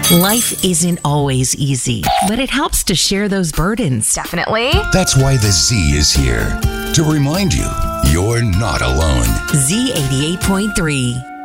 Life isn't always easy, but it helps to share those burdens. Definitely. That's why the Z is here, to remind you you're not alone. Z88.3.